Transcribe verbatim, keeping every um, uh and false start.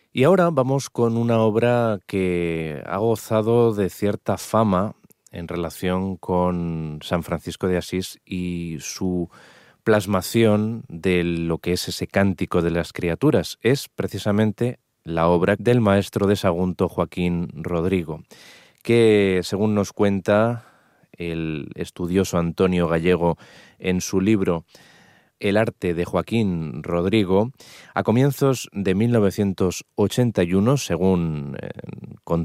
Y ahora vamos con una obra que ha gozado de cierta fama en relación con San Francisco de Asís y su plasmación de lo que es ese cántico de las criaturas. Es precisamente la obra del maestro de Sagunto, Joaquín Rodrigo, que, según nos cuenta el estudioso Antonio Gallego en su libro El arte de Joaquín Rodrigo, a comienzos de mil novecientos ochenta y uno, según eh,